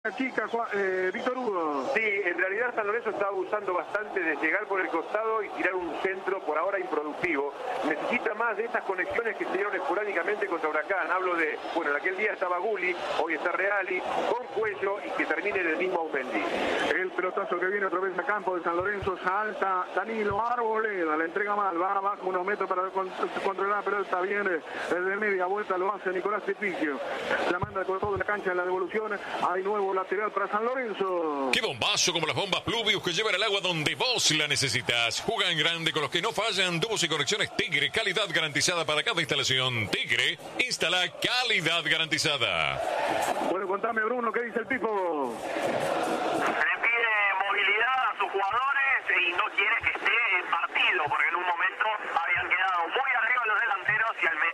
Chica, Víctor Hugo. Sí, en realidad San Lorenzo está abusando bastante de llegar por el costado y tirar un centro por ahora improductivo. Necesita más de estas conexiones que se dieron esporádicamente contra Huracán. Hablo de, bueno, en aquel día estaba Gulli, hoy está Reali, con Cuello y que termine en el mismo Aumendi. El pelotazo que viene otra vez a campo de San Lorenzo, salta Danilo Arboleda, la entrega mal, va abajo unos metros para controlar la pelota, viene desde media vuelta, lo hace Nicolás Tripicio. La manda con todo la cancha en la devolución, hay nuevo lateral para San Lorenzo. ¡Qué bombazo como las bombas Pluvius que llevan el agua donde vos la necesitas! Juegan grande con los que no fallan, tubos y conexiones Tigre, calidad garantizada para cada instalación. Tigre, instala calidad garantizada. Bueno, contame Bruno, ¿qué dice el tipo? Le pide movilidad a sus jugadores y no quiere que esté en partido, porque en un momento habían quedado muy arriba los delanteros y al menos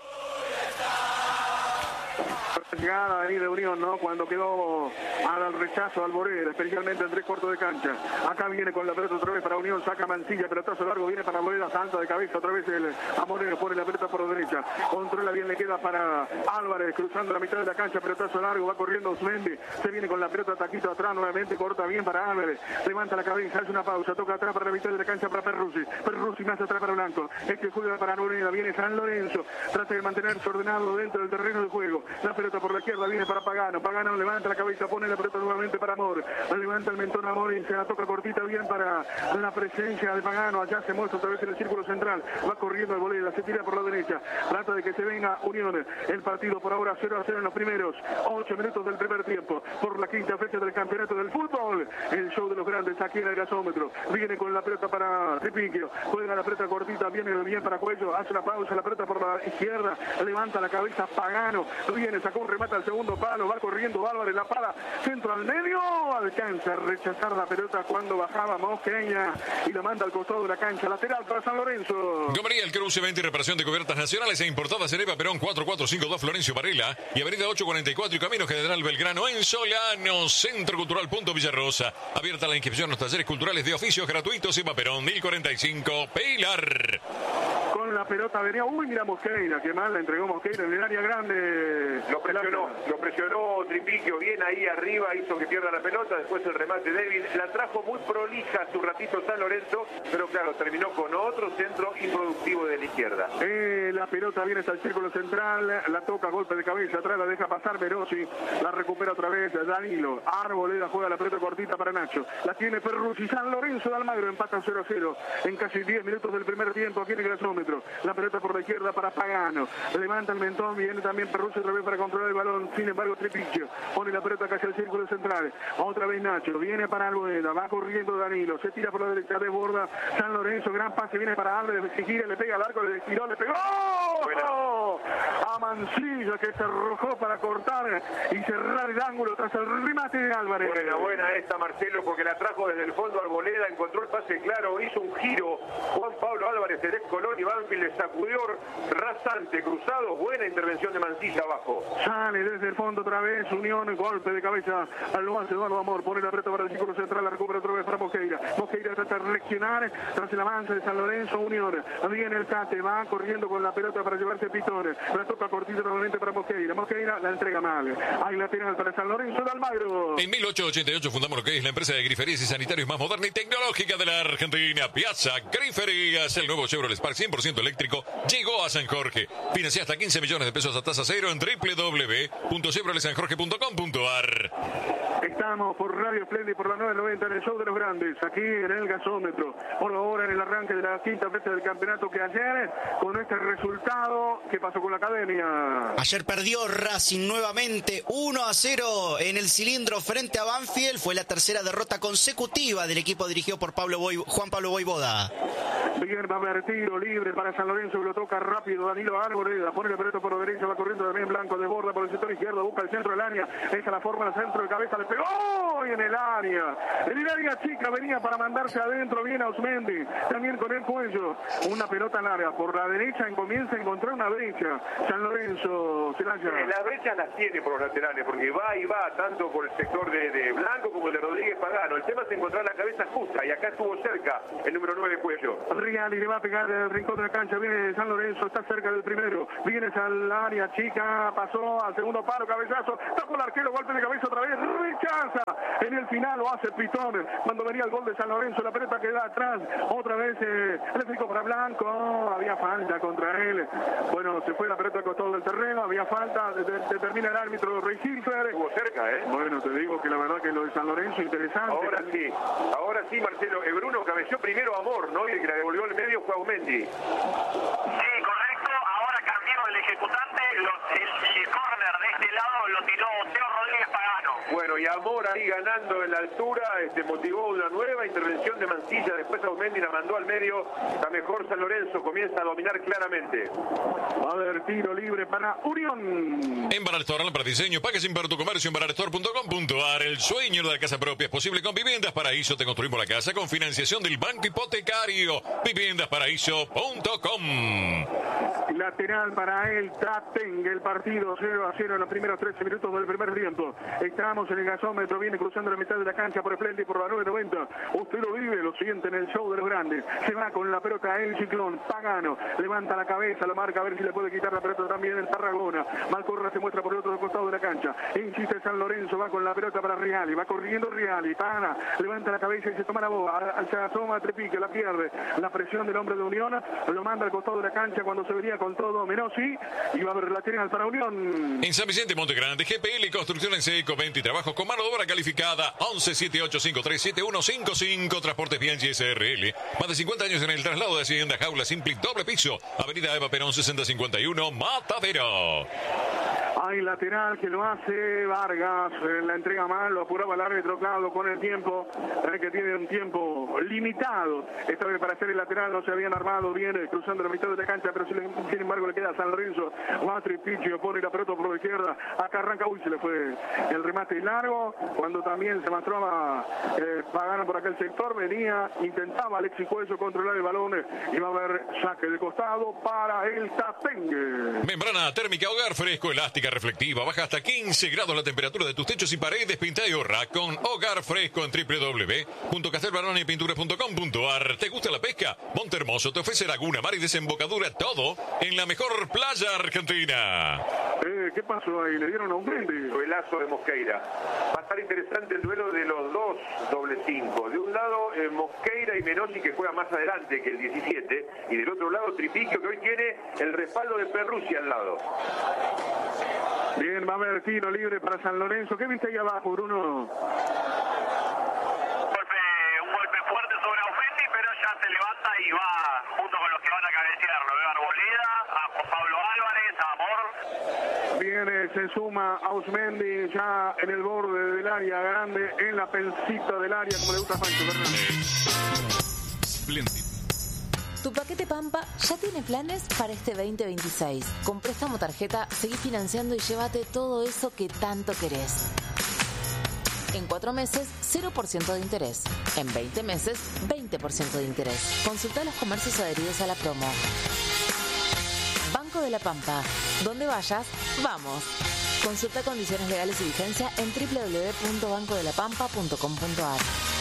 llegada ahí de Unión, ¿no? Cuando quedó al rechazo al Borel, especialmente en tres cuartos de cancha. Acá viene con la pelota otra vez para Unión, saca Mancilla, pelotazo largo, viene para Borel, salta de cabeza otra vez a Moreno, pone la pelota por derecha, controla bien, le queda para Álvarez, cruzando la mitad de la cancha, pelotazo largo, va corriendo Osmendi, se viene con la pelota taquito atrás, nuevamente corta bien para Álvarez, levanta la cabeza, hace una pausa, toca atrás para la mitad de la cancha para Perruzzi más atrás para Blanco, juega para Moreno, viene San Lorenzo, trata de mantenerse ordenado dentro del terreno de juego, la pelota por la izquierda viene para Pagano levanta la cabeza, pone la pelota nuevamente para Amor, levanta el mentón a Amor y se la toca cortita bien para la presencia de Pagano, allá se muestra otra vez en el círculo central, va corriendo el Boleda, se tira por la derecha, trata de que se venga Unión, el partido por ahora 0-0 en los primeros 8 minutos del primer tiempo, por la quinta fecha del campeonato del fútbol, el show de los grandes aquí en el gasómetro, viene con la pelota para Tripiquio, juega la pelota cortita, viene bien para Cuello, hace la pausa, la pelota por la izquierda, levanta la cabeza Pagano, viene, sacó un remate al segundo palo, va corriendo Álvarez, la pala, centro al medio, alcanza a rechazar la pelota cuando bajaba Mosqueña y la manda al costado de la cancha, lateral para San Lorenzo. Gabriel Cruz, venta y reparación de cubiertas nacionales e importadas en Eva Perón 4452 Florencio Varela y Avenida 844 y Camino General Belgrano en Solano, Centro Cultural Punto Villarrosa. Abierta la inscripción a los talleres culturales de oficios gratuitos Eva Perón 1045 Pilar. Con la pelota venía, mira Mosqueira, que mal la entregó Mosqueira en el área grande. Lo presionó Tripiquio bien ahí arriba, hizo que pierda la pelota, después el remate débil, la trajo muy prolija hace un ratito San Lorenzo, pero claro, terminó con otro centro improductivo de la izquierda. La pelota viene hasta el círculo central, la toca, golpe de cabeza, atrás la deja pasar Verosi, la recupera otra vez Danilo, Arboleda juega la pelota cortita para Nacho, la tiene Perruzzi, San Lorenzo de Almagro empata 0-0 en casi 10 minutos del primer tiempo aquí en el gasómetro, la pelota por la izquierda para Pagano, levanta el mentón, viene también Perruzzi otra vez para controlar el balón, sin embargo Tripicio pone la pelota casi al círculo central, otra vez Nacho, viene para Arboleda, va corriendo Danilo, se tira por la derecha, desborda San Lorenzo, gran pase, viene para Álvarez, si gira, le pega al arco, le tiró, le pegó a Mancilla que se arrojó para cortar y cerrar el ángulo tras el remate de Álvarez. Buena esta Marcelo, porque la trajo desde el fondo Arboleda, encontró el pase claro, hizo un giro Juan Pablo Álvarez, el ex Colón y Banfield le sacudió rasante, cruzado, buena intervención de Mancilla abajo. Sale desde el fondo otra vez, Unión, golpe de cabeza al lo hace Eduardo Amor, pone la pelota para el círculo central, la recupera otra vez para Mosqueira trata de reaccionar tras el avance de San Lorenzo, Unión, viene el Cate, va corriendo con la pelota para llevarse Pitones, la toca cortita nuevamente para Mosqueira la entrega mal, hay lateral para San Lorenzo de Almagro. En 1888 fundamos lo que es la empresa de griferías y sanitarios más moderna y tecnológica de la Argentina, Piazza Griferías, el nuevo Chevrolet Spark 100% eléctrico llegó a San Jorge, financia hasta 15 millones de pesos a tasa cero en www.chevroletsanjorge.com.ar. Estamos por Radio Splendid por la 990 en el show de los grandes, aquí en el gasómetro, por ahora en el arranque de la quinta fecha del campeonato que ayer, con este resultado, ¿qué pasó con la academia? Ayer perdió Racing nuevamente 1-0 en el cilindro frente a Banfield, fue la tercera derrota consecutiva del equipo dirigido por Juan Pablo Voivoda. Bien, va a haber tiro libre para San Lorenzo, que lo toca rápido Danilo Arboleda, pone la pelota por la derecha, va corriendo también Blanco, desborda por el sector izquierdo, busca el centro del área, deja la forma al centro de cabeza, le pegó y en el área chica venía para mandarse adentro, viene Osmendi, también con el Cuello, una pelota larga, por la derecha comienza a encontrar una brecha, San Lorenzo, Celaya. Las brechas las tiene por los laterales, porque va y va, tanto por el sector de Blanco como el de Rodríguez Pagano, el tema es encontrar la cabeza justa, y acá estuvo cerca el número 9 Cuello. Riali, le va a pegar el rincón de la cancha, viene San Lorenzo, está cerca del primero, viene al área chica, pasó al segundo palo, cabezazo, tapó el arquero, golpe de cabeza otra vez, rechaza, en el final lo hace Pitón, cuando venía el gol de San Lorenzo, la pelota queda atrás, otra vez eléctrico para Blanco, había falta contra él, bueno, se fue la pelota al costado del terreno, había falta, determina el árbitro Rey Hilfer. Estuvo cerca, Bueno, te digo que la verdad que lo de San Lorenzo interesante. Ahora sí, Marcelo, Bruno cabeció primero a Amor, ¿no? Y el que la devolvió al medio fue Aumendi. Sí, correcto. Ahora cambió el ejecutante. El córner de este lado lo tiró Teo Rodríguez Pagano. Bueno, y Amor ahí ganando en la altura, motivó una nueva intervención de Mancilla. Después Aumendi la mandó al medio. La mejor San Lorenzo comienza a dominar claramente. Va a haber tiro libre para Unión. En Bararestore, para diseño, pague sin para tu comercio en bararestore.com.ar. El sueño de la casa propia es posible con Viviendas Paraíso. Te construimos la casa con financiación del Banco Hipotecario. Viviendasparaíso.com. Lateral para el Tatengue, el partido 0-0 en los primeros 13 minutos del primer tiempo. Estamos en el gasómetro, viene cruzando la mitad de la cancha por el frente y por la 990. Usted lo vive, lo siente en el show de los grandes. Se va con la pelota el Ciclón, Pagano, levanta la cabeza, lo marca a ver si le puede quitar la pelota también el Tarragona. Malcorra se muestra por el otro costado de la cancha. Insiste San Lorenzo, va con la pelota para Riali, va corriendo Riali, para, levanta la cabeza y se toma la bola, se asoma a Trepique, la pierde. La presión del hombre de Unión, lo manda al costado de la cancha cuando se venía con todo Menossi, y va a haber lateral para Unión. En San Vicente Monte Grande, GPL y Construcción en Seco, 20 y trabajos con mano de obra calificada, 1178537155, Transportes Bianchi SRL, más de 50 años en el traslado de Hacienda Jaula Simplic, doble piso, Avenida Eva Perón 6051, Matadero. Hay lateral que lo hace Vargas, la entrega mal, lo apuraba el árbitro Claudio con el tiempo, que tiene un tiempo limitado. Esta vez para hacer el lateral no se habían armado bien, cruzando la mitad de la cancha, pero sin embargo le queda a San Lorenzo. Guatri Pichio pone la pelota por la izquierda, acá arranca, se le fue el remate largo, cuando también se mostraba Pagano por aquel sector, venía, intentaba Alexis Cuello controlar el balón, y va a haber saque de costado para el Tatengue. Membrana térmica Hogar Fresco, elástica, reflectiva, baja hasta 15 grados la temperatura de tus techos y paredes, pinta y ahorra con Hogar Fresco en www.castelbaronepinturas.com.ar. ¿Te gusta la pesca? Montehermoso te ofrece laguna, mar y desembocadura, todo en la mejor playa argentina. ¿Qué pasó ahí? ¿Le dieron a un brinde? Duelazo de Mosqueira. Va a estar interesante el duelo de los dos doble 5. De un lado Mosqueira y Menossi, que juega más adelante que el 17, y del otro lado Tripiquio, que hoy tiene el respaldo de Perruzzi al lado. Bien, va a haber tiro libre para San Lorenzo. ¿Qué viste ahí abajo, Bruno? Un golpe fuerte sobre Aumendi, pero ya se levanta y va junto con los que van a cabecear. Lo veo a Arboleda, a Juan Pablo Álvarez, a Amor. Viene, se suma Ausmendi ya en el borde del área grande, en la pensita del área, como le gusta a Pancho Fernández. Splendid. Tu paquete Pampa ya tiene planes para este 2026. Con préstamo tarjeta, seguí financiando y llévate todo eso que tanto querés. En 4 meses, 0% de interés. En 20 meses, 20% de interés. Consulta los comercios adheridos a la promo. Banco de la Pampa. Donde vayas, vamos. Consulta condiciones legales y vigencia en www.bancodelapampa.com.ar.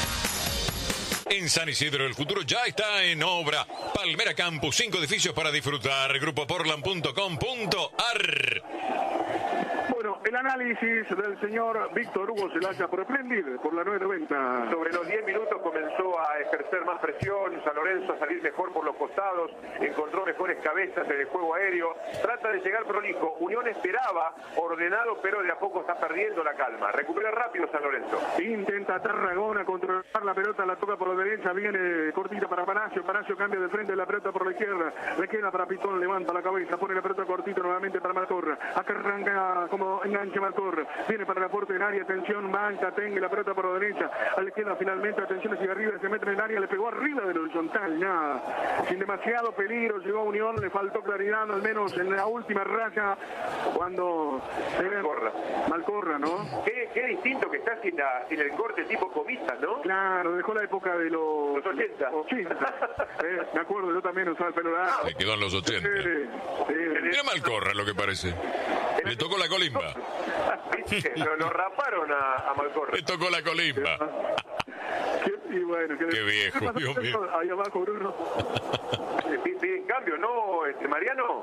En San Isidro el futuro ya está en obra. Palmera Campus, 5 edificios para disfrutar. Grupoportland.com.ar. Bueno, el análisis del señor Víctor Hugo Celaya por Splendid, por la 990. Sobre los 10 minutos comenzó a ejercer más presión, San Lorenzo a salir mejor por los costados, encontró mejores cabezas en el juego aéreo, trata de llegar prolijo. Unión esperaba ordenado, pero de a poco está perdiendo la calma. Recupera rápido San Lorenzo. Intenta Tarragona controlar la pelota, la toca por la derecha, viene cortita para Palacio, Palacio cambia de frente, la pelota por la izquierda, le queda para Pitón, levanta la cabeza, pone la pelota cortita nuevamente para Malcorra, acá arranca como enganche Malcorra, viene para la puerta del área, atención, Manca, tenga la pelota por la derecha, le queda finalmente, atención hacia arriba, se mete en el área, le pegó arriba del horizontal, nada, sin demasiado peligro, llegó a Unión, le faltó claridad, al menos en la última raya, cuando Malcorra, ¿no? Qué distinto que está sin el corte tipo Comita, ¿no? Claro, dejó la época de los 80. Me acuerdo, yo también usaba el pelo largo. Se quedó en los 80. Mira Malcorra lo que parece. Le tocó la colimba. Lo raparon a Malcorra. Le tocó la colimba. Y bueno, Qué viejo, Dios mío. Ahí abajo, Bruno. Piden cambio, ¿no, Mariano?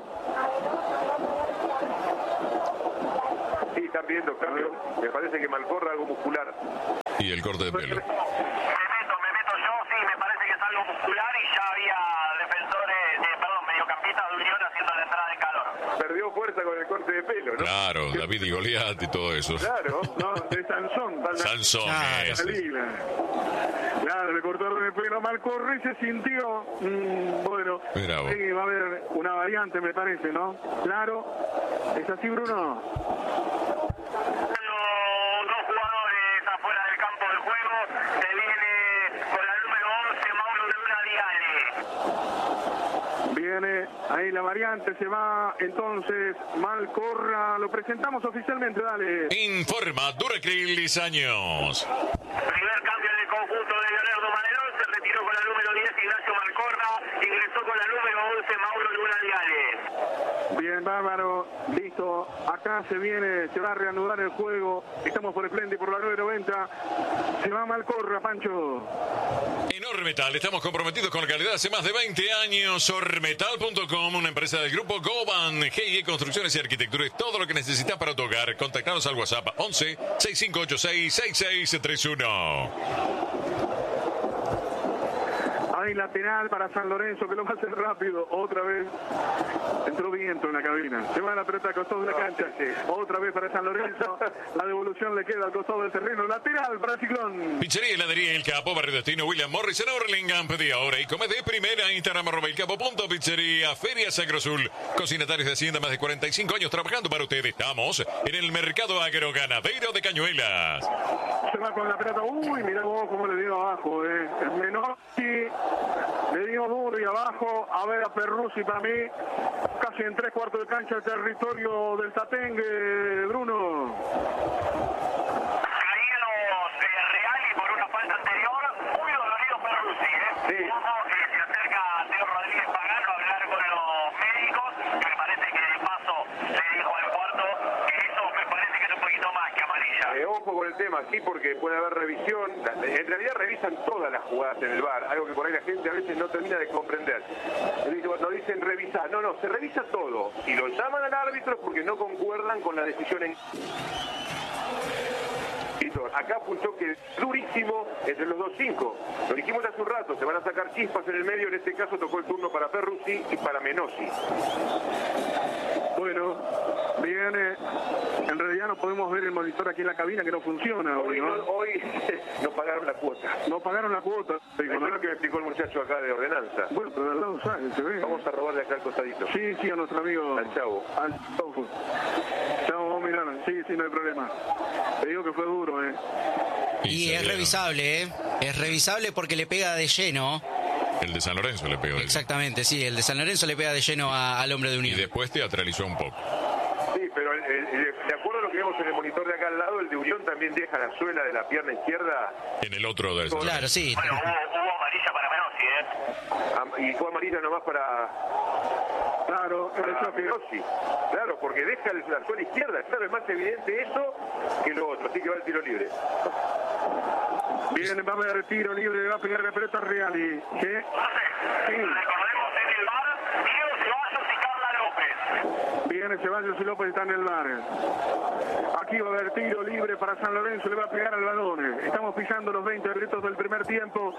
Sí, están pidiendo cambio. Me parece que Malcorra algo muscular. Y el corte de pelo. Me meto yo, sí, me parece que es algo muscular y ya había mediocampistas de Unión haciendo la entrada de calor. Perdió fuerza con el corte de pelo, ¿no? Claro, David y Goliat y todo eso. Claro. No, de Sansón. Sansón, ese. Claro, le cortaron el pelo a Malcorra y se sintió, bueno, Mira vos. sí, va a haber una variante, me parece, ¿no? Claro, ¿es así, Bruno? Dos jugadores afuera del campo del juego. Se viene con la número 11, Mauro Luna Diale. Viene ahí la variante, se va entonces Malcorra. Lo presentamos oficialmente, dale. Informa Duracril Lizaños. Primer cambio en el conjunto de Leonardo Manerón. Se retiró con la número 10, Ignacio Malcorra. Ingresó con la número 11, Mauro Luna Diale. Bien, bárbaro, listo. Acá se va a reanudar el juego. Estamos por el frente y por la 990. Se va Malcorra, Pancho. En Ormetal estamos comprometidos con la calidad hace más de 20 años. Ormetal.com, una empresa del grupo Goban, GIE Construcciones y Arquitectura. Es todo lo que necesitas para tu hogar. Contactanos al WhatsApp 11 6586 6631. Hay lateral para San Lorenzo, que lo va a hacer rápido. Otra vez entró viento en la cabina. Se va la pelota al costado de la cancha. Otra vez para San Lorenzo. La devolución le queda al costado del terreno. Lateral para Ciclón. Pizzería y heladería El Capo, Barrio Destino, William Morris en Hurlingham. Pedí ahora y come de primera. Instagram @elcapo.pizzería. Feria Sacrosul. Cocinatarios de Hacienda, más de 45 años trabajando para ustedes. Estamos en el mercado agroganadero de Cañuelas. Se va con la pelota. Uy, mirá vos cómo le dio abajo. El Menoschi le dio duro y abajo. A ver a Perruzzi para mí. Casi en 3/4 de cancha el territorio del Tatengue, Bruno. Caídos Reali por una falta anterior. Muy dolorido Perruzzi, Sí. Se acerca a Teo Rodríguez Pagano a hablar con los médicos. Me parece que de paso le dijo al cuarto que eso me parece que es un poquito más que amarilla. Ojo con el tema, sí, porque puede haber revisión. En realidad revisan todas las jugadas en el VAR, algo que por ahí la gente a veces no termina de comprender. No dicen revisar, no, se revisa todo. Y lo llaman al árbitro porque no concuerdan con la decisión en... Acá fue un choque durísimo entre los 2-5. Lo dijimos hace un rato, se van a sacar chispas en el medio. En este caso tocó el turno para Perruzzi y para Menossi. Bueno, viene. En realidad no podemos ver el monitor aquí en la cabina, que no funciona. Hoy no pagaron la cuota. No pagaron la cuota. Eso es lo que me explicó el muchacho acá de ordenanza. Bueno, pero al lado se ve. Vamos a robarle acá al costadito. Sí, a nuestro amigo. Al Chavo. Al Chavo. Chavo, vamos a mirar. Sí, no hay problema. Te digo que fue duro, Y es revisable, Es revisable porque le pega de lleno. El de San Lorenzo le pegó. Exactamente, sí. El de San Lorenzo le pega de lleno al hombre de Unión. Y después teatralizó un poco. Sí, pero de acuerdo a lo que vemos en el monitor de acá al lado, el de Unión también deja la suela de la pierna izquierda. En el otro de San Lorenzo. Claro, sí. Bueno, hubo amarilla para Menossi, Y fue amarilla nomás para Menossi. Claro, porque deja la suela izquierda. Claro, es más evidente eso que lo otro. Así que va el tiro libre. Bien, va a haber tiro libre, va a pegar la pelota Reali. ¿Qué? Sí. Recordemos en el VAR, Diego Ceballos y Carla López. Viene Ceballos y López, está en el bar. Aquí va a haber tiro libre para San Lorenzo, le va a pegar al balón. Estamos pisando los 20 minutos del primer tiempo.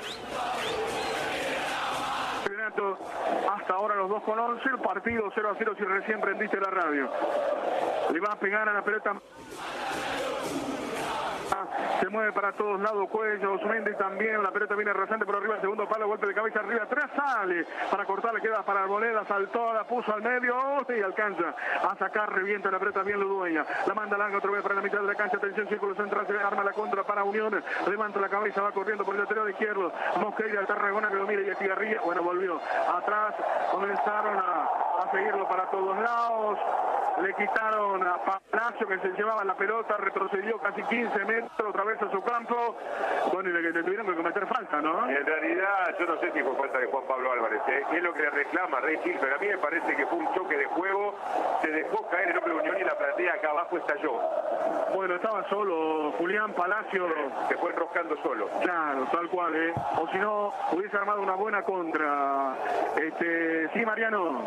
Hasta ahora los 2 con 11, el partido 0-0 si recién prendiste la radio. Le va a pegar a la pelota. Se mueve para todos lados Cuello, Osmendi también, la pelota viene rasante por arriba, segundo palo, golpe de cabeza arriba, atrás sale, para cortar le queda para Arboleda, saltó, la puso al medio, y alcanza a sacar, revienta la pelota bien Ludueña, la manda larga otra vez para la mitad de la cancha, atención, círculo central, se arma la contra para Unión, levanta la cabeza, va corriendo por el lateral izquierdo, Mosqueira, Tarragona que lo mira y Estigarribia, bueno, volvió, atrás comenzaron a seguirlo para todos lados. le quitaron a Palacio, que se llevaba la pelota, retrocedió casi 15 metros otra vez a su campo. Bueno, y le tuvieron que cometer falta, ¿no? En realidad, yo no sé si fue falta de Juan Pablo Álvarez, ¿eh? Es lo que le reclama Rey Hilfer. A mí me parece que fue un choque de juego, se dejó caer el hombre de Unión y la platea acá abajo estalló. Bueno, estaba solo Julián Palacio. Se fue enroscando solo. Claro, tal cual, ¿eh? O si no, hubiese armado una buena contra. Sí, Mariano.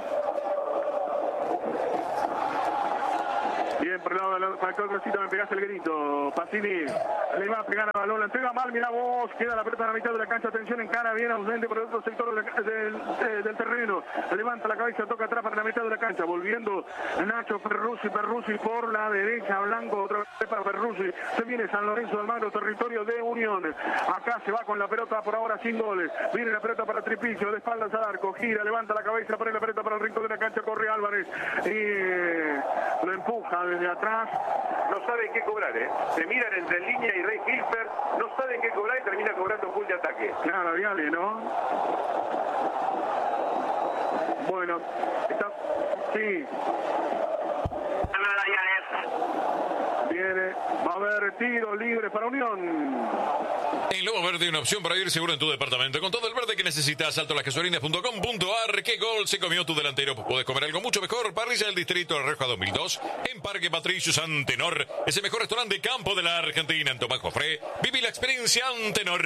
Bien, por el lado del factor Grosito, me pegaste el grito. Pacini le va a pegar al balón, la entrega mal, mirá vos, queda la pelota en la mitad de la cancha, atención, encara bien ausente por el otro sector del terreno. Levanta la cabeza, toca atrás para la mitad de la cancha, volviendo Nacho Perruzzi por la derecha, Blanco otra vez para Perruzzi. Se viene San Lorenzo de Almagro, territorio de Unión. Acá se va con la pelota por ahora sin goles. Viene la pelota para Tripicio, de espaldas al arco, gira, levanta la cabeza, pone la pelota para el rincón de la cancha, corre Álvarez y lo empuja desde atrás. No saben qué cobrar, ¿eh? Se miran entre línea y Rey Hilfer, no saben qué cobrar y termina cobrando full de ataque. Claro, Viale, ¿no? Bueno, está... Sí. Viene, va a haber tiro libre para Unión. En Lobo Verde, una opción para ir seguro en tu departamento. Con todo el verde que necesitas, saltolasgasolinas.com.ar. ¿Qué gol se comió tu delantero? Puedes comer algo mucho mejor. Parrilla del Distrito de Reja 2002. En Parque Patricios Antenor. Es el mejor restaurante de campo de la Argentina. En Tomás Jofré. Viví la experiencia Antenor.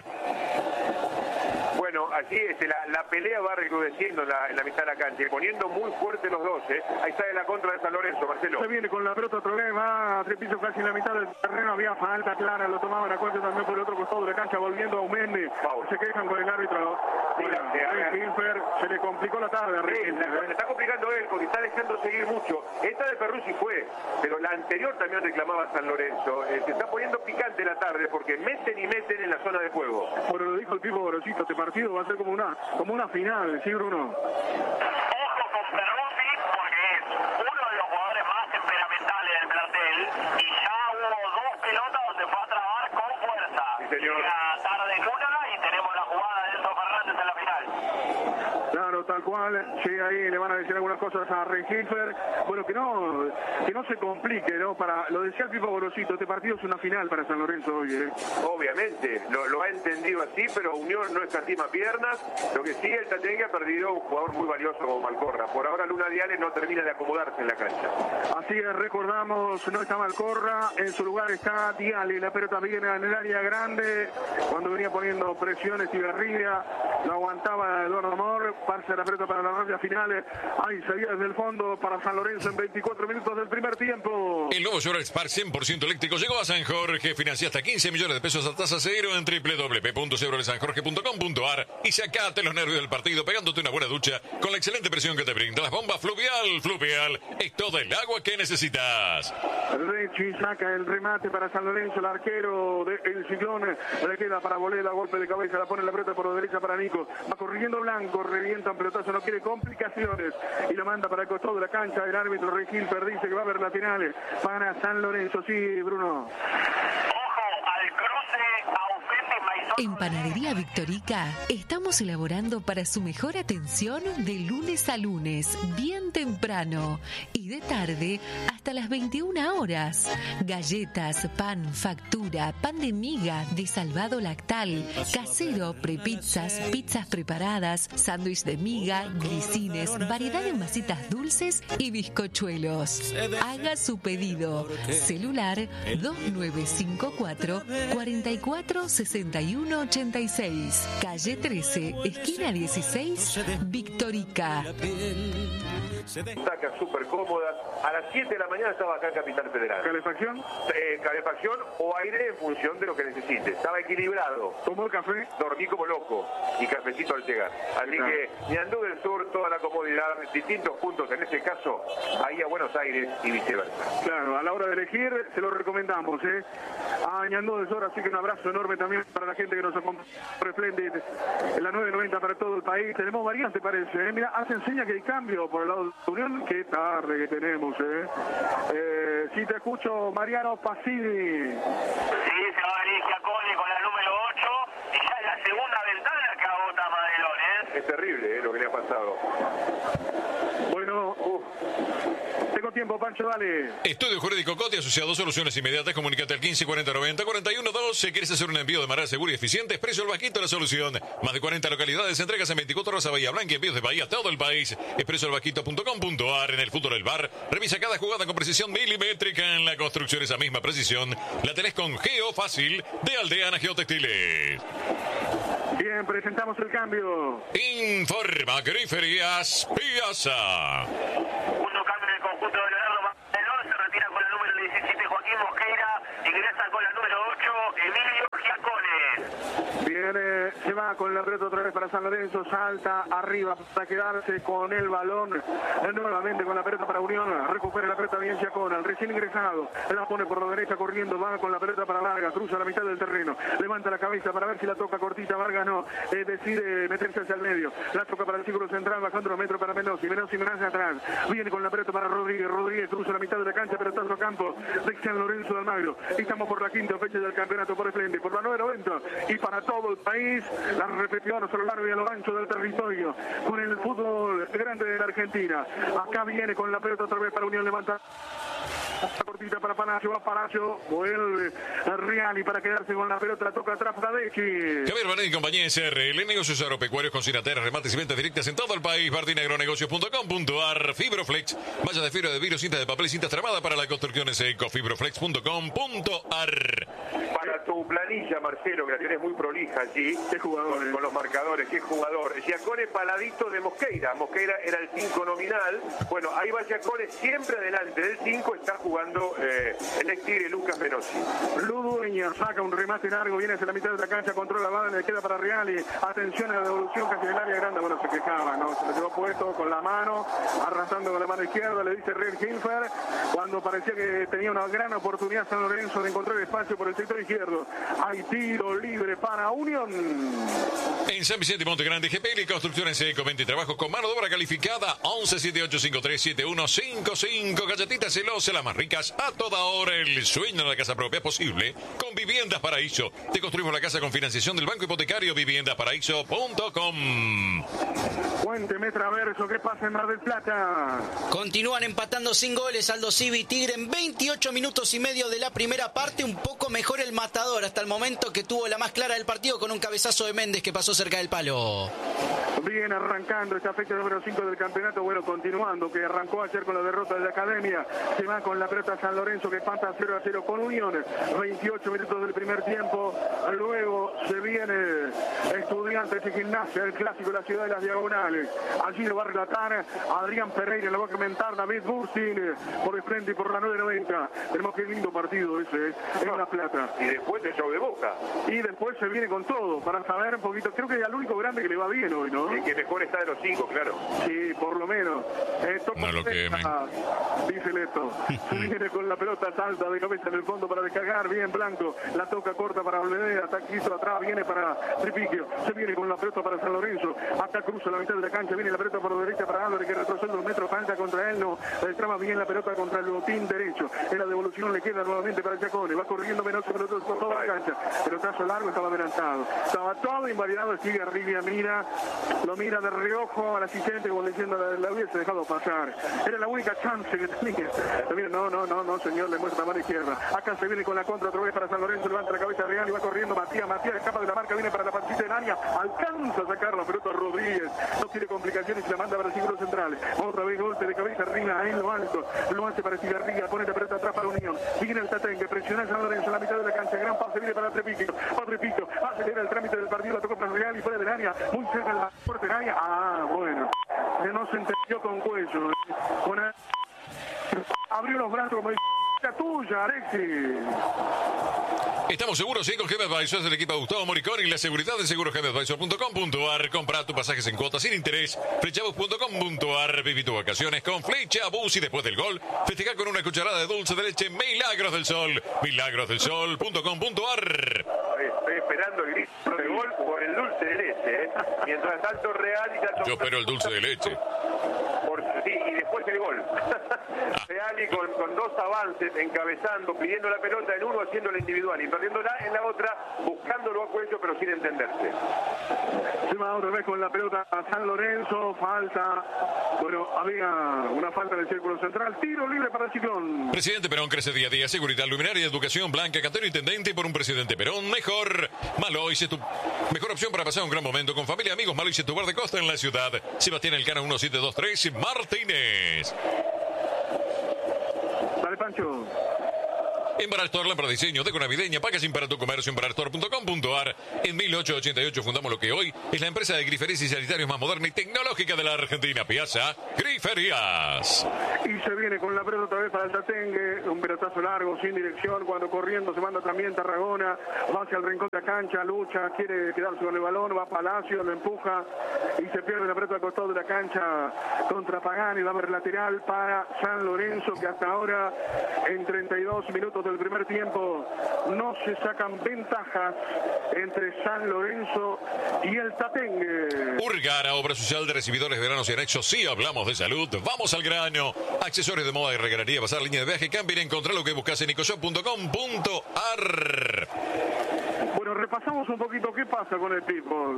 Bueno, allí la pelea va recrudeciendo en la mitad de la cancha y poniendo muy fuerte los dos, ¿eh? Ahí está en la contra de San Lorenzo, Marcelo. Se viene con la pelota otra vez, va a Tripicio casi en la mitad del terreno, había falta clara, lo tomaban a cuenta también por el otro costado de la cancha, volviendo a Aumendi. Se quejan con el árbitro. Se le complicó la tarde a Rey. Se está complicando él porque está dejando seguir mucho. Esta de Perruzzi fue, pero la anterior también reclamaba San Lorenzo. Se está poniendo picante la tarde porque meten y meten en la zona de juego. Bueno, lo dijo el Pipo Gorosito, este partido va a ser como una final, ¿sí, Bruno? Ojo con Perruzzi porque es uno de los jugadores más temperamentales del plantel y ya hubo dos pelotas donde fue a trabar con fuerza. Sí, señor. La tarde en una y tenemos la jugada de Enzo Fernández en la final. Claro, tal cual. Sí, ahí le van a decir algunas cosas a Rey Hilfer. Bueno, que no se complique, ¿no? Lo decía el Pipo Gorosito, este partido es una final para San Lorenzo hoy, ¿eh? Obviamente, lo ha entendido así, pero Unión no escatima piernas. Lo que sí, el Tatengue ha perdido un jugador muy valioso como Malcorra. Por ahora Luna Diales no termina de acomodarse en la cancha. Así es, recordamos, no está Malcorra, en su lugar está Diale, la pelota viene en el área grande, cuando venía poniendo presiones y Garriga, lo aguantaba Eduardo Amor, pasa la pelota para las rayas finales, ahí seguía desde el fondo para San Lorenzo en 24 minutos del primer tiempo. El nuevo Solar Spark 100% eléctrico llegó a San Jorge, financia hasta 15 millones de pesos a tasa cero en www.segurodesanjorge.com.ar y sacate los nervios del partido pegándote una buena ducha con la excelente presión que te brinda las bombas Fluvial. Fluvial es toda el agua que necesitas. Rechi saca el remate para San Lorenzo, el arquero del Ciclón, le queda para Boleda, golpe de cabeza, la pone la pelota por la derecha para Nico, va corriendo Blanco, revienta un pelotazo, no quiere complicaciones y lo manda para el costado de la cancha. El árbitro Rey Hilfer dice que va a haber laterales para San Lorenzo. Sí, Bruno. En Panadería Victorica estamos elaborando para su mejor atención de lunes a lunes, bien temprano y de tarde hasta las 21 horas. Galletas, pan, factura, pan de miga, de salvado lactal, casero, prepizzas, pizzas preparadas, sándwich de miga, grisines, variedad de masitas dulces y bizcochuelos. Haga su pedido. Celular 2954 44 61 86, calle 13, esquina 16, Victorica. Sacas súper cómodas. A las 7 de la mañana estaba acá en Capital Federal. ¿Calefacción? Calefacción o aire en función de lo que necesites. Estaba equilibrado. ¿Tomó el café? Dormí como loco y cafecito al llegar. Así que Ñandú del Sur, toda la comodidad, distintos puntos, en este caso, ahí a Buenos Aires y viceversa. Claro, a la hora de elegir, se lo recomendamos, a Ñandú del Sur, así que un abrazo enorme también para la gente que nos acompaña por Splendid, en la 990 para todo el país. Tenemos variante, parece, Mira, hace enseña que hay cambio por el lado de Unión. Qué tarde que tenemos, Si te escucho, Mariano Pacini. Sí, se va a venir Giaconi con la número 8 y ya es la segunda ventana que agota Madelón, Es terrible, lo que le ha pasado. Bueno, tengo tiempo, Pancho, dale. Estudio Jurídico Coti, asociado a soluciones inmediatas. Comunícate al 15 40 90 41 12. ¿Quieres hacer un envío de manera segura y eficiente? Expreso El Vasquito, la solución. Más de 40 localidades, entregas en 24 horas a Bahía Blanca y envíos de Bahía a todo el país. expresoelvasquito.com.ar. En el fútbol del bar, revisa cada jugada con precisión milimétrica. En la construcción, esa misma precisión la tenés con Geo Fácil de Aldeana Geotextiles. Bien, presentamos el cambio. Informa Griferías Piazza. Segundo cambio en el conjunto de Leonardo Marcelón, se retira con la número 17 Joaquín Mosqueira, ingresa con la número 8 Emilio Giacones. Viene, se va con la pelota otra vez para San Lorenzo, salta arriba para quedarse con el balón, nuevamente con la pelota para Unión, recupera la pelota bien Giacones, recién ingresado, la pone por la derecha corriendo, va con la pelota para Vargas, cruza la mitad del terreno, levanta la cabeza para ver si la toca cortita, Vargas no, decide meterse hacia el medio, la toca para el círculo central, bajando los metros para Menossi hacia atrás, viene con la pelota para Rodríguez cruza la mitad de la cancha, pelotazo a campo de San Lorenzo de Almagro. Estamos por la quinta fecha del campeonato por Esplende, por la 990 y para todo el país, las repeticiones a lo largo y a lo ancho del territorio, con el fútbol grande de la Argentina. Acá viene con la pelota otra vez para Unión, levanta la cortita para Palacio, va Palacio, vuelve a Riani para quedarse con la pelota, la toca atrás para Dechi. Javier Banet y compañía SRL, negocios agropecuarios con cinateras, remates y ventas directas en todo el país. Martinagronegocios.com.ar. Fibroflex, vallas de fibra de vidrio, cintas de papel y cintas tramadas para la construcción en seco. Fibroflex.com.ar. Para tu planilla, Marcelo, que la tenés muy prolija allí, qué jugador, con los marcadores, qué jugador. Giacones paladito de Mosqueira. Mosqueira era el 5 nominal. Bueno, ahí va Giacones siempre adelante del 5, está jugando el ex Tigre Lucas Menossi. Ludueña saca un remate largo, viene hacia la mitad de la cancha, controla la bala, le queda para Reali. Atención a la devolución casi del área grande. Bueno, se quejaba, ¿no? Se lo llevó puesto con la mano, arrastrando con la mano izquierda, le dice Red Hilfer, cuando parecía que tenía una gran oportunidad San Lorenzo de encontrar espacio por el sector izquierdo. Hay tiro libre para Unión. En San Vicente Monte Grande, GPL Construcciones Seco, 20 y trabajo con mano de obra calificada. 11 78 53 71 55. Galletitas celosas, las más ricas a toda hora. El sueño de la casa propia es posible con Viviendas Paraíso. Te construimos la casa con financiación del Banco Hipotecario. Viviendasparaíso.com. Cuénteme, Traverso, ¿qué pasa en Mar del Plata? Continúan empatando sin goles Aldo Civi y Tigre en 28 minutos y medio de la primera parte. Un poco mejor el Matador hasta el momento, que tuvo la más clara del partido con un cabezazo de Méndez que pasó cerca del palo. Bien arrancando esta fecha número 5 del campeonato, bueno, continuando, que arrancó ayer con la derrota de la Academia, se va con la pelota San Lorenzo que empata 0-0 con Unión, 28 minutos del primer tiempo, luego se viene Estudiantes y Gimnasia, el clásico de la ciudad de las Diagonales, allí lo va a relatar Adrián Pereira, lo va a comentar David Burstin, por el frente y por la 990, tenemos que lindo partido ese, en La Plata. Y después el show de Boca. Y después se viene con todo, para saber un poquito, creo que es el único grande que le va bien hoy, ¿no? El que mejor está de los 5, claro. Sí, por lo menos. No lo quemen. Dice Leto. Se viene con la pelota, salta de cabeza en el fondo para descargar. Bien Blanco. La toca corta para Olvedera. Está quiso atrás. Viene para Tripiquio. Se viene con la pelota para San Lorenzo. Acá cruza la mitad de la cancha. Viene la pelota por la derecha para Álvarez, que retrocede 2 metros. Falta contra él. No. Trama bien la pelota contra el botín derecho. En la devolución le queda nuevamente para Giacones. Va corriendo Menossi por toda la cancha. Pelotazo largo, estaba adelantado. Estaba todo invalidado. Sigue arriba, mira. Lo mira de reojo al asistente como diciendo la hubiese dejado pasar. Era la única chance que tenía. Mira, no, señor, le muestra la mano izquierda. Acá se viene con la contra otra vez para San Lorenzo, levanta la cabeza real y va corriendo Matías escapa de la marca, viene para la partida en área, alcanza a sacar la pelota Rodríguez, no tiene complicaciones y la manda para el círculo central. Otra vez golpe de cabeza arriba en lo alto, lo hace para Cigarriga, pone la pelota atrás para Unión. Viene el Tatengue, presiona a San Lorenzo en la mitad de la cancha, gran pase viene para Trepiquio, acelera el trámite del partido, la tocó para Real y fuera del área, muy cerca de la puerta en área. Bueno, no se entendió con cuello. Abrió los brazos como dice, la tuya, Alexis. Estamos seguros, sí, con GM Advisors del equipo de Gustavo Moricón y la seguridad de segurosgmadvisor.com.ar. Compra tus pasajes en cuotas sin interés. Flechabus.com.ar. Viví tus vacaciones con Flechabus y después del gol, festejar con una cucharada de dulce de leche Milagros del Sol. Milagrosdelsol.com.ar. Estoy esperando el grito de gol por el dulce de leche, mientras tanto Real y tanto... Yo espero el dulce de leche. Sí, y después el gol. Real y con 2 avances, encabezando, pidiendo la pelota en uno, haciendo la individual y perdiéndola en la otra, buscándolo a cuello pero sin entenderse. Se va otra vez con la pelota a San Lorenzo, falta, bueno, Bueno, había una falta en el círculo central. Tiro libre para el Ciclón. Presidente Perón crece día a día. Seguridad, luminaria, educación, Blanca, Cantero Intendente. Por un presidente Perón mejor. Malois es tu mejor opción para pasar un gran momento con familia, amigos. Malois es tu bar de costa en la ciudad. Sebastián Elcano 1723 Martínez. Dale, Pancho. Embarar Store, lámpara de diseño, deco navideña, packaging para tu comercio, embararstore.com.ar. En 1888 fundamos lo que hoy es la empresa de griferías y sanitarios más moderna y tecnológica de la Argentina. Piazza Griferías. Y se viene con la pelota otra vez para el Tatengue, un pelotazo largo, sin dirección, cuando corriendo se manda también Tarragona, va hacia el rincón de la cancha, lucha, quiere quedarse con el balón, va Palacio, lo empuja y se pierde la pelota al costado de la cancha contra Pagani, va a haber lateral para San Lorenzo, que hasta ahora en 32 minutos del primer tiempo no se sacan ventajas entre San Lorenzo y el Tatengue. Urgara, obra social de recibidores, veranos y anexos. Sí, hablamos de salud. Vamos al grano. Accesorios de moda y regalaría, pasar línea de viaje, camping, encontrar lo que buscas en ecoshop.com.ar. Bueno, repasamos un poquito qué pasa con el people.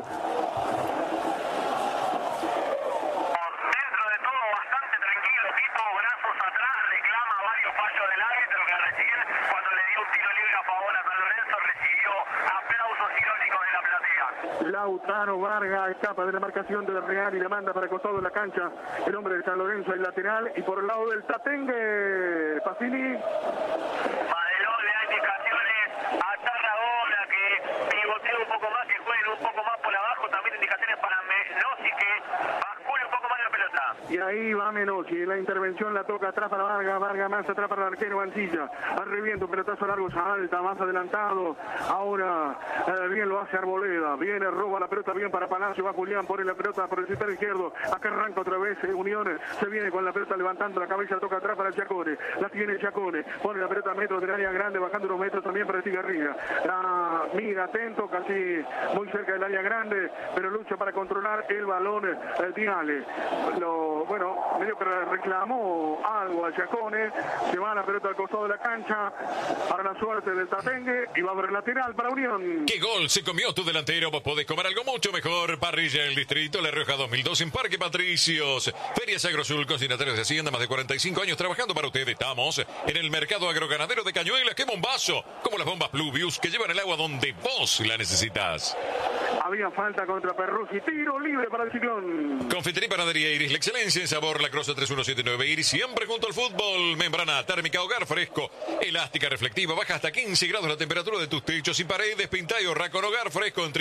Lautaro Vargas escapa de la marcación del Real y le manda para el costado de la cancha el hombre de San Lorenzo, el lateral, y por el lado del Tatengue, Pacini. Madelón le da indicaciones a Tarragona que pivotee un poco más, que juegue un poco más por abajo, también indicaciones para Menossi que bascule un poco más la pelota. Y ahí va Menossi, la intervención la toca atrás para Vargas, Vargas más atrás para el arquero Mancilla, al reviento, un pelotazo largo, alta, más adelantado, ahora bien lo hace Arboleda, viene, roba la pelota bien para Palacio, va Julián, pone la pelota por el sector izquierdo, acá arranca otra vez Unión, se viene con la pelota levantando la cabeza, toca atrás para Chacone, la tiene Chacone, pone la pelota a metros del área grande, bajando unos metros también para Estigarribia, la mira atento, casi muy cerca del área grande, pero lucha para controlar el balón, Diale, bueno, medio que reclamó algo a Chacone, se va la pelota al costado de la cancha, para la suerte del Tatengue, y va a haber lateral para Unión. ¿Qué gol se comió tu delantero? Vos podés comer algo mucho mejor. Parrilla del Distrito, La Rioja 2002 en Parque Patricios. Ferias Agrosul, consignatarios de Hacienda, más de 45 años trabajando para ustedes. Estamos en el mercado agroganadero de Cañuelas. ¡Qué bombazo! Como las bombas Pluvius que llevan el agua donde vos la necesitas. Había falta contra Perruzzi, tiro libre para el Ciclón. Confitería y Panadería Iris, la excelencia en sabor, La Crosa 3179 Iris, siempre junto al fútbol. Membrana térmica, hogar fresco, elástica reflectiva, baja hasta 15 grados la temperatura de tus techos y paredes. Pinta y ahorra con hogar fresco en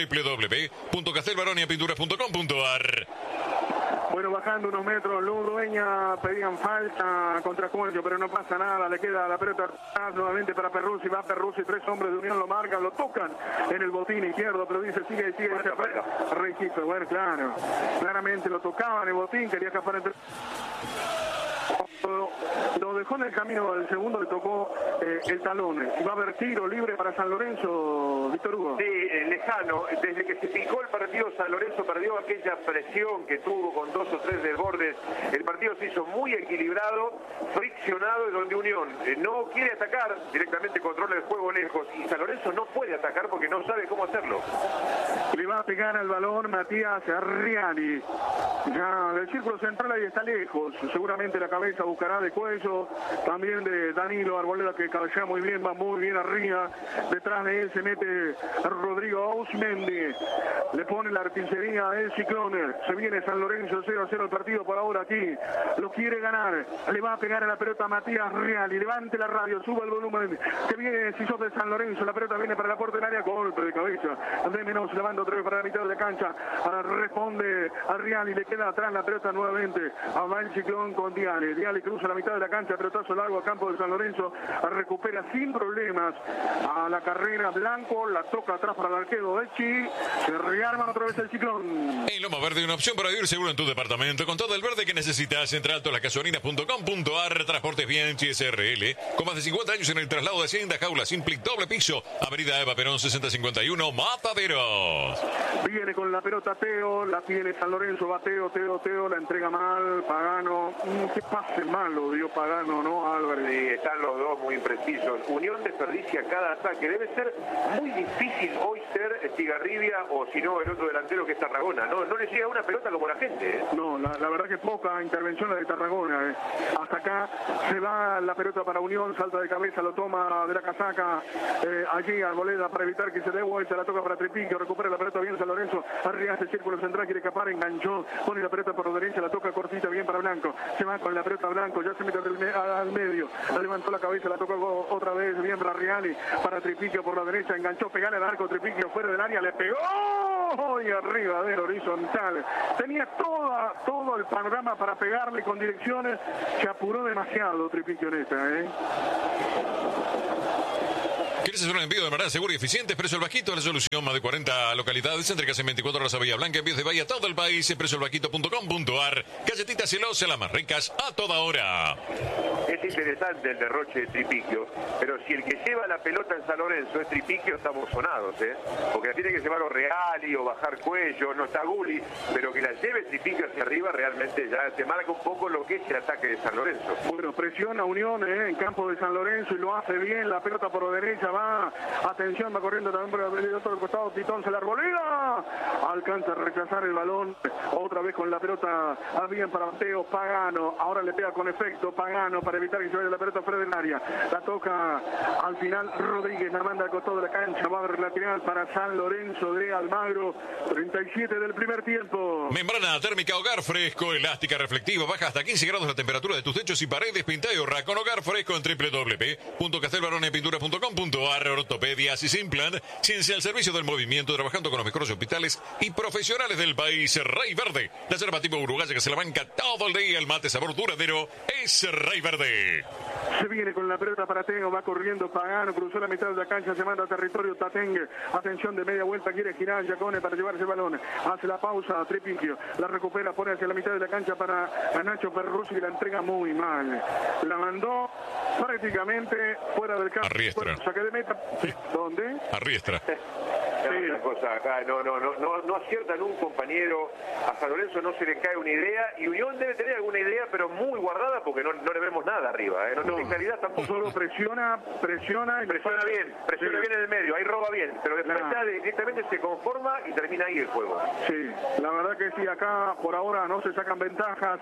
www.castelbaroniapinturas.com.ar. Bueno, bajando unos metros, Ludueña pedían falta contra Cuello, pero no pasa nada, le queda la pelota nuevamente para Perruzzi, va Perruzzi, tres hombres de Unión lo marcan, lo tocan en el botín izquierdo, pero dice sigue, registro, bueno, claro, claramente lo tocaban en el botín, quería escapar entre... Lo dejó en el camino, el segundo le tocó el talón. Y va a haber tiro libre para San Lorenzo, Víctor Hugo. Sí, lejano. Desde que se picó el partido, San Lorenzo perdió aquella presión que tuvo con 2 o 3 desbordes. El partido se hizo muy equilibrado, friccionado, y donde Unión no quiere atacar, directamente controla el juego lejos. Y San Lorenzo no puede atacar porque no sabe cómo hacerlo. Le va a pegar al balón Matías Arriani. Ya del círculo central ahí está lejos. Seguramente la cabeza buscará de Cuello, también de Danilo Arboleda, que cabecea muy bien, va muy bien arriba. Detrás de él se mete Rodrigo Ausmendi, le pone la artillería del Ciclón. Se viene San Lorenzo, 0-0 el partido por ahora aquí, lo quiere ganar, le va a pegar a la pelota Matías Reali, levante la radio, suba el volumen, que viene si sos de San Lorenzo, la pelota viene para la puerta del área, golpe de cabeza, Andrés Menos levanta otra vez para la mitad de la cancha, responde a Reali, le queda atrás la pelota nuevamente, va el Ciclón con Diale cruza la mitad de la cancha, pelotazo largo a campo de San Lorenzo, recupera sin problemas a la carrera Blanco, la toca atrás para el arquero Echi, se rearma otra vez el Ciclón. En Loma Verde, una opción para vivir seguro en tu departamento, con todo el verde que necesitas. Entre altolasgasolinas.com.ar, Transportes Bianchi SRL, con más de 50 años en el traslado de Hacienda, Jaula Simplic, doble piso, Avenida Eva Perón 6051, Belgrano Mataderos. Viene con la pelota Teo, la tiene San Lorenzo, va Teo, la entrega mal, Pagano. Qué pase malo dio Pagano, ¿no, Álvarez? Sí, están los dos muy imprecisos. Unión desperdicia cada ataque. Debe ser muy difícil hoy ser Estigarribia o si no el otro delantero que es Tarragona. No le llega una pelota como la gente. No, la verdad que poca intervención la de Tarragona. Hasta acá se va la pelota para Unión, salta de cabeza, lo toma de la casaca allí Arboleda para evitar que se dé vuelta, la toca para Tripiquio, recupera la pelota bien San Lorenzo, arriba hace el círculo central, quiere escapar, enganchó, pone la pelota por la derecha, la toca cortita bien para Blanco, se va con la pelota Blanco, ya se mete al medio, la levantó la cabeza, la toca otra vez bien para Reali, para Tripiquio por la derecha, enganchó, pegale al arco, Tripiquio fuera del área, le pegó y arriba del horizontal, tenía todo el panorama para pegarle con direcciones, se apuró demasiado Tripiquio en esta, ¿Quieres hacer un envío de manera segura y eficiente? Precio El Vasquito, la solución. Más de 40 localidades, entregas en 24 horas a Bahía Blanca, envíos de Bahía a todo el país. Preciolvasquito.com.ar. Galletitas celosas, las más ricas, a toda hora. Es interesante el derroche de Tripiquio, pero si el que lleva la pelota en San Lorenzo es Tripiquio, estamos sonados, porque la tiene que llevar o Reali o bajar Cuello, no está Gulli, pero que la lleve Tripiquio hacia arriba realmente ya te marca un poco lo que es el ataque de San Lorenzo. Bueno, presiona Unión en campo de San Lorenzo y lo hace bien, la pelota por la derecha va, atención, va corriendo también por el otro costado, Titón se la Arboleda, alcanza a rechazar el balón, otra vez con la pelota bien para Mateo, Pagano, ahora le pega con efecto Pagano para evitar que se vaya la pelota fuera del área, la toca al final Rodríguez, la manda al costado de la cancha, va a haber lateral para San Lorenzo de Almagro, 37 del primer tiempo. Membrana térmica Hogar Fresco, elástica reflectiva, baja hasta 15 grados la temperatura de tus techos y paredes, pinta y ahorra con Hogar Fresco en www.castelbaronepintura.com.ar. Ortopedias y Simplan, ciencia al servicio del movimiento, trabajando con los mejores hospitales y profesionales del país. Rey Verde, la yerba tipo uruguaya que se la banca todo el día, el mate sabor duradero es Rey Verde. Se viene con la pelota para Teo, va corriendo Pagano, cruzó la mitad de la cancha, se manda a territorio Tatengue, atención de media vuelta, quiere girar Giacone para llevarse el balón, hace la pausa a Tripiquio, la recupera, pone hacia la mitad de la cancha para Nacho Perruzzi, que la entrega muy mal, la mandó prácticamente fuera del campo. Arriestra. Saque de meta, ¿dónde? Arriestra. Una cosa acá, no aciertan un compañero, a San Lorenzo no se le cae una idea y Unión debe tener alguna idea pero muy guardada porque no le vemos nada arriba, no tiene claridad tampoco. Solo presiona y presiona bien en el medio, ahí roba bien, pero después ya directamente se conforma y termina ahí el juego. Sí, la verdad que sí, acá por ahora no se sacan ventajas,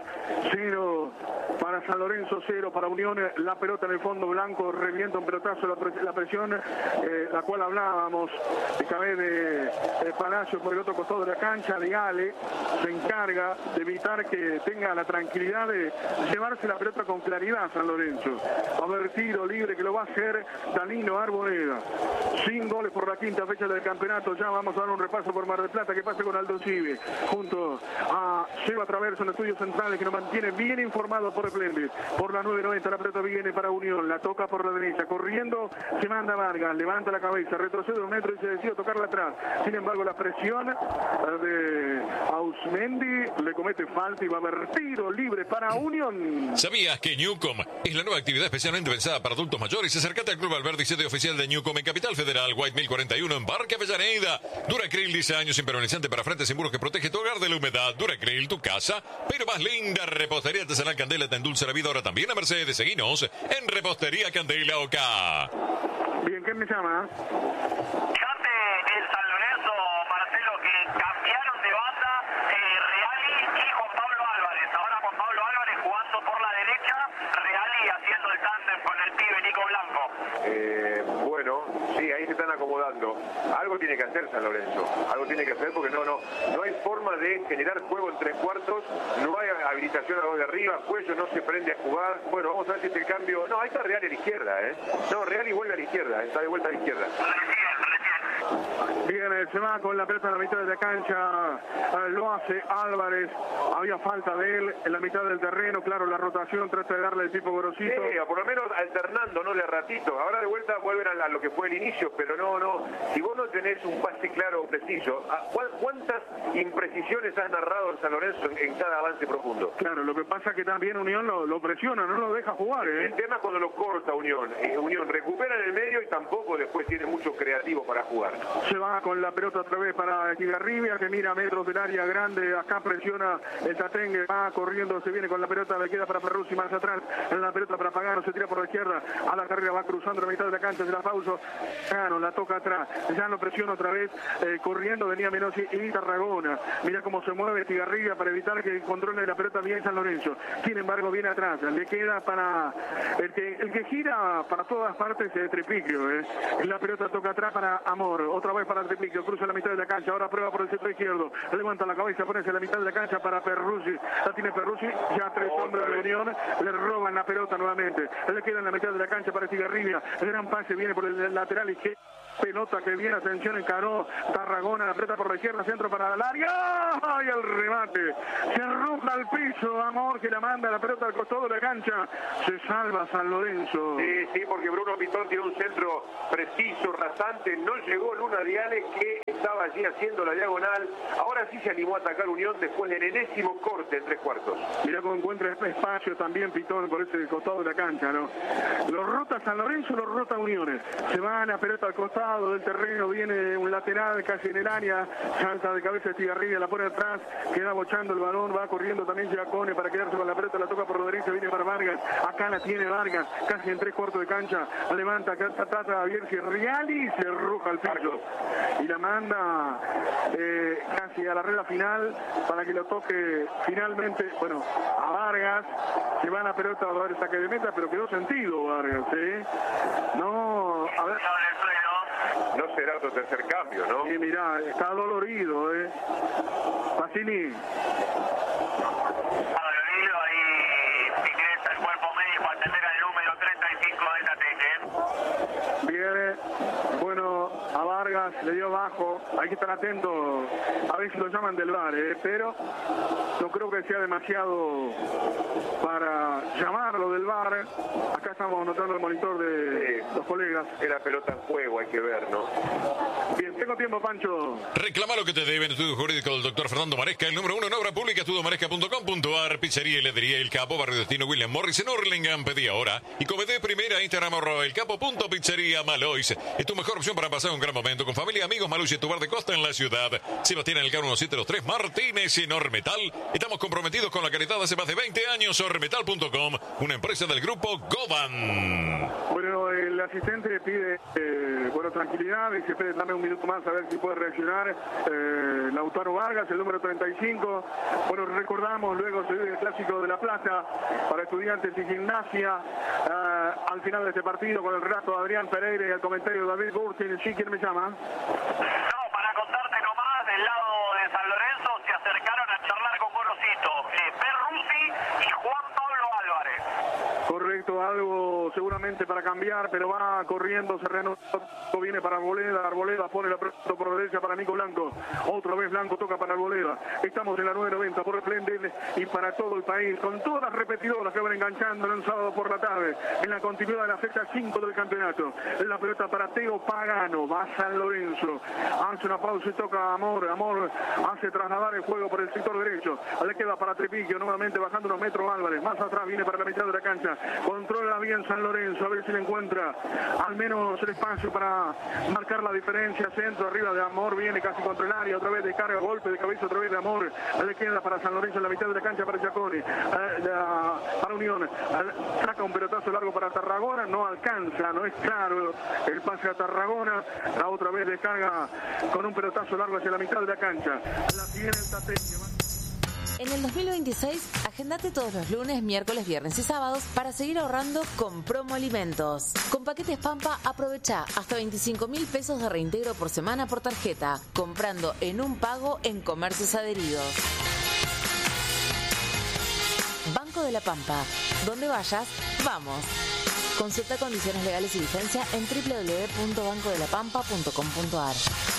0 para San Lorenzo, 0 para Unión, la pelota en el fondo Blanco, revienta un pelotazo, la presión, la cual hablábamos, de Palacio por el otro costado de la cancha, de Ale, se encarga de evitar que tenga la tranquilidad de llevarse la pelota con claridad San Lorenzo. A ver, tiro libre que lo va a hacer Danilo Arboleda. 5 goles por la quinta fecha del campeonato, ya vamos a dar un repaso por Mar del Plata, que pasa con Aldo Civi, junto a Seba Traverso en estudios centrales, que nos mantiene bien informado por Splendid. Por la 9.90 la pelota viene para Unión, la toca por la derecha, corriendo, se manda Vargas, levanta la cabeza, retrocede un metro y se decide tocarla atrás. Sin embargo, la presión de Ausmendi le comete falta y va a haber tiro libre para Unión. ¿Sabías que Newcom es la nueva actividad especialmente pensada para adultos mayores? Acércate al Club Alberdi, sede oficial de Newcom en Capital Federal, White 1041 en Parque Avellaneda. Duracril, 10 años impermeabilizante para frentes y muros que protege tu hogar de la humedad. Duracril, tu casa, pero más linda. Repostería Artesanal Candela te endulza la vida ahora también a Mercedes. Seguinos en Repostería Candela OK. Bien, ¿qué me llama? Bueno, sí, ahí se están acomodando. Algo tiene que hacer San Lorenzo, algo tiene que hacer porque no hay forma de generar juego en 3 cuartos, no hay habilitación a los de arriba, Cuello no se prende a jugar. Bueno, vamos a ver si este cambio. No, ahí está Reali a la izquierda, No, Reali vuelve a la izquierda, está de vuelta a la izquierda. Bien, se va con la pelota en la mitad de la cancha, lo hace Álvarez, había falta de él en la mitad del terreno, claro, la rotación trata de darle el tipo grosito. Sí, o por lo menos alternando, no de ratito, ahora de vuelta vuelven a lo que fue el inicio, pero no, si vos no tenés un pase claro o preciso, ¿cuántas imprecisiones has narrado en San Lorenzo en cada avance profundo? Claro, lo que pasa es que también Unión lo presiona, no lo deja jugar, El tema es cuando lo corta Unión, Unión recupera en el medio y tampoco después tiene mucho creativo para jugar. Se va va con la pelota otra vez para Estigarribia, que mira metros del área grande, acá presiona el Tatengue, va corriendo, se viene con la pelota, le queda para Perruzzi más atrás, en la pelota para Pagano, se tira por la izquierda, a la carrera va cruzando la mitad de la cancha, se la pausa, Pagano la toca atrás, ya lo presiona otra vez, corriendo venía Menosi y Tarragona, mira cómo se mueve Estigarribia para evitar que controle la pelota bien San Lorenzo, sin embargo viene atrás, le queda para el que gira para todas partes es Tripiquio, la pelota toca atrás para Amor, otra vez para Tripiquio, cruza la mitad de la cancha, ahora prueba por el sector izquierdo, levanta la cabeza, pone en la mitad de la cancha para Perruzzi, la tiene Perruzzi, ya 3 hombres de Unión, le roban la pelota nuevamente, le queda en la mitad de la cancha para Estigarribia, el gran pase viene por el lateral izquierdo, pelota que viene, atención, encaró Tarragona, la pelota por la izquierda, centro para el área, y el remate, se arroja al piso, Amor que la manda la pelota al costado de la cancha, se salva San Lorenzo. Sí, porque Bruno Pitón tiene un centro preciso, rasante, no llegó Luna Diale, que estaba allí haciendo la diagonal, ahora sí se animó a atacar Unión después del enésimo corte en 3/4. Mira cómo encuentra espacio también Pitón por ese costado de la cancha, ¿no? Lo rota San Lorenzo, lo rota Uniones, se van a pelota al costado del terreno, viene un lateral casi en el área, salta de cabeza Estigarribia, la pone atrás, queda bochando el balón, va corriendo también Giacone para quedarse con la pelota, la toca por la derecha, viene para Vargas, acá la tiene Vargas, casi en 3/4 de cancha, la levanta, trata a Bierzi Reali, se arroja al piso y la manda casi a la regla final para que lo toque finalmente, bueno, a Vargas, se va a la pelota a dar el saque de meta, pero quedó sentido Vargas, no, a ver. No será otro tercer cambio, ¿no? Sí, mirá, está dolorido, Pacini. Dolorido, ahí ingresa el cuerpo médico a atender al número 35 del Tatengue. Viene, bueno, a Vargas, le dio abajo, hay que estar atento, a ver si lo llaman del VAR, pero no creo que sea demasiado para llamarlo del VAR. Acá estamos notando el monitor de los colegas. Era pelota en juego, hay que ver, ¿no? Bien, tengo tiempo, Pancho. Reclama lo que te debe en Estudio Jurídico del doctor Fernando Maresca, el número 1 en obra pública, estudiomaresca.com.ar, pizzería y heladería El Capo, barrio destino William Morris en Hurlingham, pedí ahora. Y comete primera, Instagram elcapo.pizzería Malois. Es tu mejor opción para pasar un gran momento con familia, amigos. Malois es tu bar de costa en la ciudad. Sebastián Elcar 1723, Martínez en Ormetal. Estamos comprometidos con la caridad hace más de 20 años. Ormetal.com, una empresa del grupo Goban. Bueno, el asistente pide tranquilidad, dice, dame un minuto más a ver si puede reaccionar Lautaro Vargas, el número 35. Bueno, recordamos, luego se vive el Clásico de La Plata para Estudiantes y Gimnasia, al final de este partido con el relato de Adrián Pereira y el comentario de David Burtin. ¿Sí? ¿Quién me llama? No, para contarte nomás, del lado de San Lorenzo se acercaron a charlar con Gorosito, Perruzzi y Juan Pablo Álvarez. Correcto, algo seguramente para cambiar, pero va corriendo Serrano, viene para Arboleda pone la pelota por la derecha para Nico Blanco, otra vez Blanco toca para Arboleda, estamos en la 990 por Splendid y para todo el país, con todas las repetidoras que van enganchando en un sábado por la tarde, en la continuidad de la fecha 5 del campeonato, la pelota para Teo Pagano, va San Lorenzo, hace una pausa y toca a Amor hace trasladar el juego por el sector derecho, le queda para Tripiquio, nuevamente bajando unos metros Álvarez, más atrás viene para la mitad de la cancha, controla bien San Lorenzo, a ver si le encuentra al menos el espacio para marcar la diferencia, centro arriba de Amor, viene casi contra el área, otra vez descarga, golpe de cabeza otra vez de Amor, le queda para San Lorenzo en la mitad de la cancha para Giacone, para Unión, saca un pelotazo largo para Tarragona, no alcanza, no es claro el pase a Tarragona, la otra vez descarga con un pelotazo largo hacia la mitad de la cancha, la tiene el Tatengue. En el 2026, agendate todos los lunes, miércoles, viernes y sábados para seguir ahorrando con Promo Alimentos. Con paquetes Pampa, aprovecha hasta 25.000 pesos de reintegro por semana por tarjeta, comprando en un pago en comercios adheridos. Banco de la Pampa. Donde vayas, vamos. Consulta condiciones legales y vigencia en www.bancodelapampa.com.ar.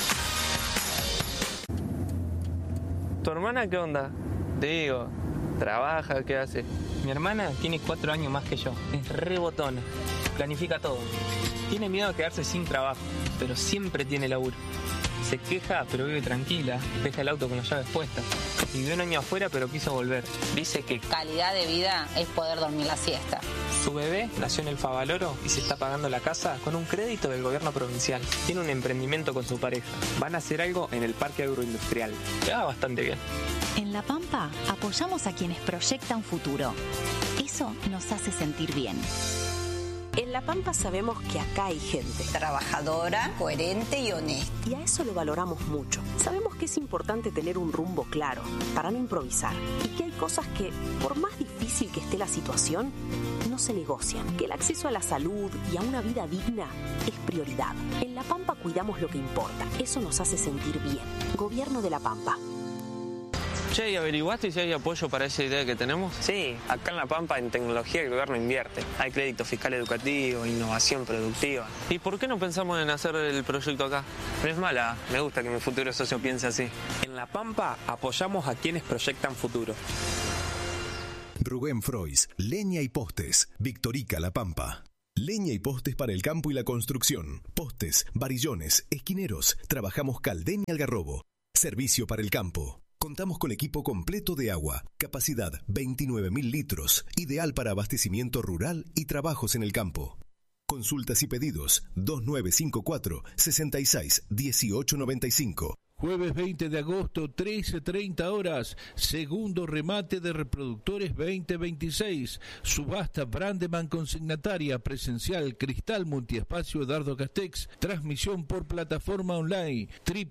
¿Tu hermana qué onda? Te digo, ¿trabaja? ¿Qué hace? Mi hermana tiene 4 años más que yo. Es re botona. Planifica todo. Tiene miedo de quedarse sin trabajo, pero siempre tiene laburo. Se queja, pero vive tranquila. Deja el auto con las llaves puestas. Vivió un año afuera, pero quiso volver. Dice que calidad de vida es poder dormir la siesta. Su bebé nació en el Favaloro y se está pagando la casa con un crédito del gobierno provincial. Tiene un emprendimiento con su pareja. Van a hacer algo en el parque agroindustrial. Le va bastante bien. En La Pampa apoyamos a quienes proyectan futuro. Eso nos hace sentir bien. En La Pampa sabemos que acá hay gente trabajadora, coherente y honesta. Y a eso lo valoramos mucho. Sabemos que es importante tener un rumbo claro para no improvisar. Y que hay cosas que, por más difícil que esté la situación, no se negocian. Que el acceso a la salud y a una vida digna es prioridad. En La Pampa cuidamos lo que importa. Eso nos hace sentir bien. Gobierno de La Pampa. Che, ¿y averiguaste si hay apoyo para esa idea que tenemos? Sí, acá en La Pampa en tecnología el gobierno invierte. Hay crédito fiscal educativo, innovación productiva. ¿Y por qué no pensamos en hacer el proyecto acá? No es mala, me gusta que mi futuro socio piense así. En La Pampa apoyamos a quienes proyectan futuro. Rubén Frois, Leña y Postes, Victorica La Pampa. Leña y postes para el campo y la construcción. Postes, varillones, esquineros. Trabajamos Calden y Algarrobo. Servicio para el campo. Contamos con equipo completo de agua, capacidad 29.000 litros, ideal para abastecimiento rural y trabajos en el campo. Consultas y pedidos 2954 66 1895. Jueves 20 de agosto, 13:30 horas, segundo remate de reproductores 2026, subasta Brandeman consignataria presencial, Cristal Multiespacio Edardo Castex, transmisión por plataforma online,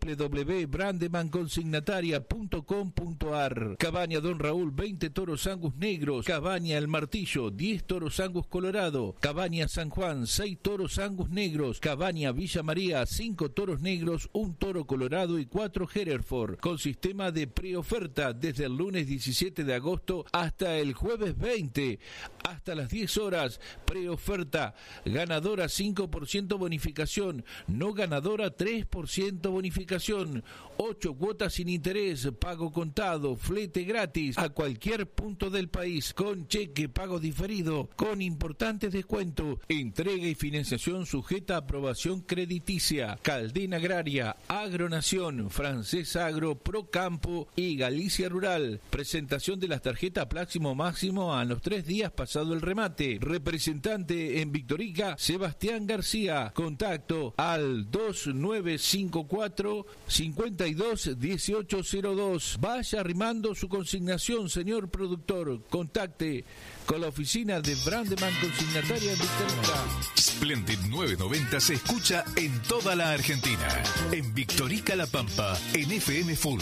www.brandemanconsignataria.com.ar. Cabaña Don Raúl, 20 toros Angus negros, Cabaña El Martillo, 10 toros Angus colorado, Cabaña San Juan, 6 toros Angus negros, Cabaña Villa María, 5 toros negros, 1 toro colorado y 4 Hereford, con sistema de preoferta desde el lunes 17 de agosto hasta el jueves 20, hasta las 10 horas, preoferta, ganadora 5% bonificación, no ganadora 3% bonificación, 8 cuotas sin interés, pago contado, flete gratis a cualquier punto del país, con cheque, pago diferido, con importantes descuentos, entrega y financiación sujeta a aprobación crediticia. Calden Agraria, Agronación, Francés Agro, Procampo y Galicia Rural. Presentación de las tarjetas máximo a los 3 días pasado el remate. Representante en Victorica, Sebastián García. Contacto al 2954 52 1802. Vaya arrimando su consignación, señor productor. Contacte con la oficina de Brandeman Consignataria en Victorica. Splendid 990 se escucha en toda la Argentina. En Victorica La Pampa, en FM Full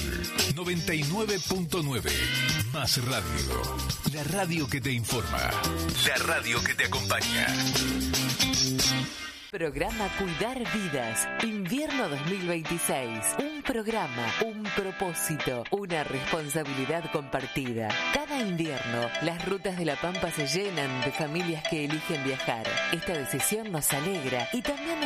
99.9. Más radio. La radio que te informa. La radio que te acompaña. Programa Cuidar Vidas, invierno 2026. Un programa, un propósito, una responsabilidad compartida. Cada invierno, las rutas de La Pampa se llenan de familias que eligen viajar. Esta decisión nos alegra y también